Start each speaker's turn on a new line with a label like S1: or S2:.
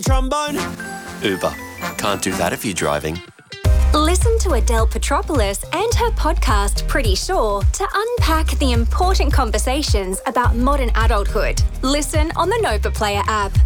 S1: trombone?
S2: Uber. Can't do that if you're driving.
S3: Listen to Adele Petropoulos and her podcast, Pretty Sure, to unpack the important conversations about modern adulthood. Listen on the Nova Player app.